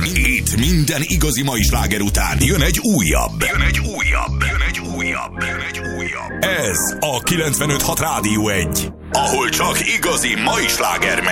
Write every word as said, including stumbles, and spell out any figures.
Itt minden igazi mai sláger után jön egy újabb. Jön egy újabb. Jön egy újabb. Jön egy újabb. Ez a kilencvenöt hat Rádió egy, ahol csak igazi mai sláger megy.